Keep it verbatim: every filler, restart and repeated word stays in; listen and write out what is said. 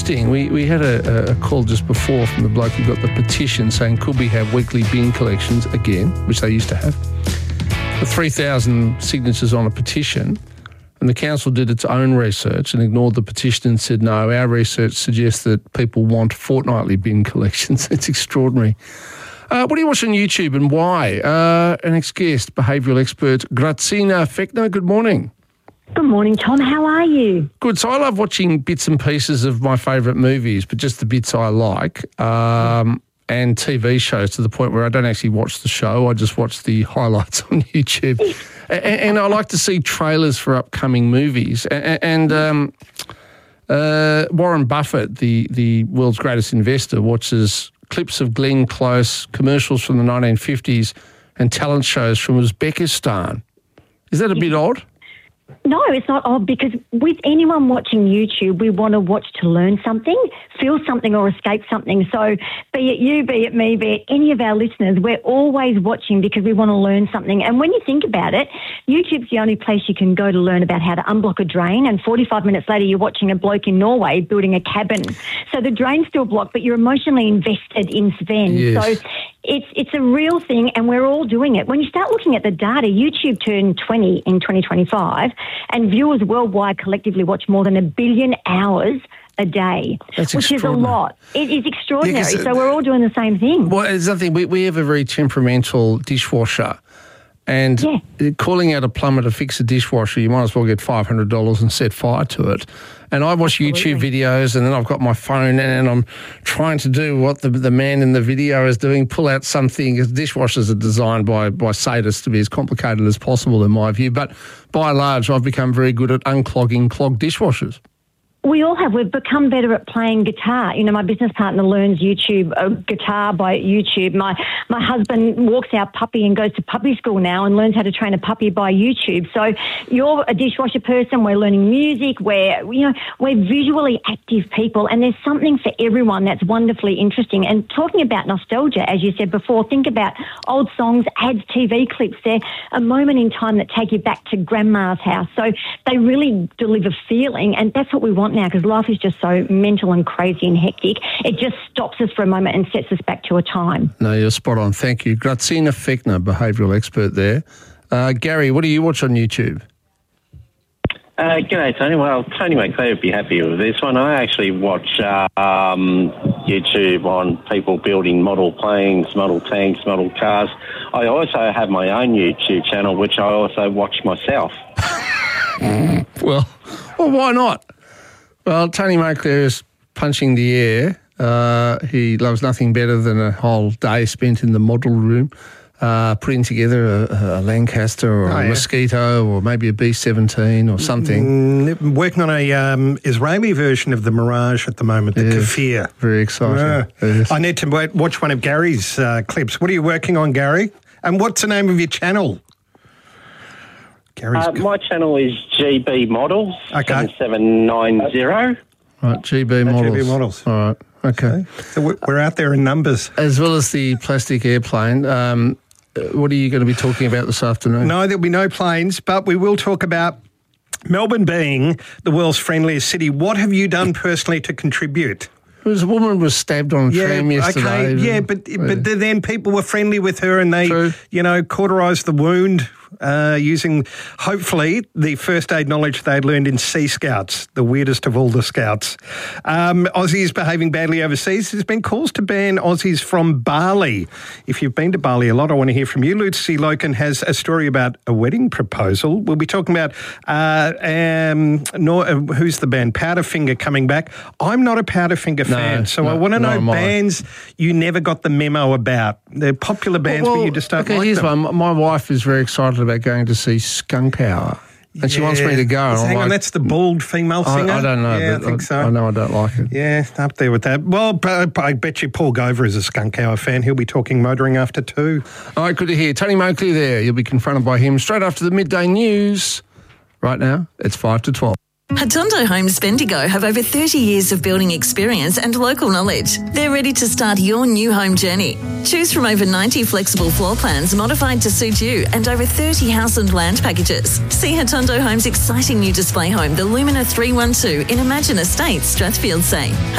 We we had a, a call just before from the bloke who got the petition saying, could we have weekly bin collections again, which they used to have, for three thousand signatures on a petition. And the council did its own research and ignored the petition and said, no, our research suggests that people want fortnightly bin collections. It's extraordinary. Uh, what do you watch on YouTube and why? Uh, an ex-guest, behavioural expert, Grazina Fechner, good morning. Good morning, Tom. How are you? Good. So I love watching bits and pieces of my favourite movies, but just the bits I like, um, and T V shows to the point where I don't actually watch the show. I just watch the highlights on YouTube. and, and I like to see trailers for upcoming movies. And, and um, uh, Warren Buffett, the, the world's greatest investor, watches clips of Glenn Close, commercials from the nineteen fifties, and talent shows from Uzbekistan. Is that a bit odd? No, it's not odd, because with anyone watching YouTube, we want to watch to learn something, feel something or escape something. So be it you, be it me, be it any of our listeners, we're always watching because we want to learn something. And when you think about it, YouTube's the only place you can go to learn about how to unblock a drain, and forty-five minutes later you're watching a bloke in Norway building a cabin. So the drain's still blocked, but you're emotionally invested in Sven. Yes. So it's it's a real thing, and we're all doing it. When you start looking at the data, YouTube turned twenty in twenty twenty-five, and viewers worldwide collectively watch more than a billion hours a day, That's which is a lot. It is extraordinary. Yeah, so we're all doing the same thing. Well, it's nothing. We, we have a very temperamental dishwasher, and Yeah. calling out a plumber to fix a dishwasher, you might as well get five hundred dollars and set fire to it. And I watch Absolutely. YouTube videos, and then I've got my phone, and I'm trying to do what the the man in the video is doing, pull out something. Dishwashers are designed by, by sadists to be as complicated as possible, in my view. But by and large, I've become very good at unclogging clogged dishwashers. We all have. We've become better at playing guitar. You know, my business partner learns YouTube uh, guitar by YouTube. My my husband walks our puppy and goes to puppy school now and learns how to train a puppy by YouTube. So you're a dishwasher person. We're learning music. We're you know we're visually active people, and there's something for everyone that's wonderfully interesting. And talking about nostalgia, as you said before, think about old songs, ads, T V clips. They're a moment in time that take you back to grandma's house. So they really deliver feeling, and that's what we want now, because life is just so mental and crazy and hectic. It just stops us for a moment and sets us back to a time. No, you're spot on. Thank you. Grazina Fechner, behavioural expert there. Uh, Gary, what do you watch on YouTube? Uh, g'day, Tony. Well, Tony McClare would be happy with this one. I actually watch uh, um, YouTube on people building model planes, model tanks, model cars. I also have my own YouTube channel, which I also watch myself. Well, well, why not? Well, Tony McClare is punching the air. Uh, he loves nothing better than a whole day spent in the model room, uh, putting together a, a Lancaster or Oh, a yeah. Mosquito or maybe a B seventeen or something. Mm, working on a um, Israeli version of the Mirage at the moment, the Yeah. Kafir. Very exciting. Yeah. Yes. I need to wa- watch one of Gary's uh, clips. What are you working on, Gary? And what's the name of your channel? Gary's Uh, my channel is G B Models, Okay. seven seven nine zero. Right, G B models. G B models. All right, okay. So we're- we're out there in numbers. As well as the plastic airplane, um, uh, what are you going to be talking about this afternoon? No, there'll be no planes, but we will talk about Melbourne being the world's friendliest city. What have you done personally to contribute? There was a woman was stabbed on a tram yesterday. okay, yeah, but but then people were friendly with her, and they, True. you know, cauterised the wound uh, using hopefully the first aid knowledge they learned in Sea Scouts, the weirdest of all the scouts. Um, Aussies behaving badly overseas. There's been calls to ban Aussies from Bali. If you've been to Bali a lot, I want to hear from you. Lucy Loken has a story about a wedding proposal. We'll be talking about uh, um, nor, uh, who's the band Powderfinger coming back. I'm not a Powderfinger No, fan, so no, I want to nor know am I. bands you never got the memo about. They're popular bands, but you just don't okay, like here's them. one. My wife is very excited about going to see Skunk Hour, and she wants me to go. and I'm Hang on, like, that's the bald female I, singer? I don't know. Yeah, I but think so. I know I don't like it. Yeah, up there with that. Well, but I bet you Paul Gover is a Skunk Hour fan. He'll be talking motoring after two. All right, good to hear. Tony Moakley there. You'll be confronted by him straight after the midday news. Right now, it's five to twelve. Hatondo Homes Bendigo have over thirty years of building experience and local knowledge. They're ready to start your new home journey. Choose from over ninety flexible floor plans modified to suit you and over thirty house and land packages. See Hatondo Homes' exciting new display home, the Lumina three one two in Imagine Estates, Strathfield Say.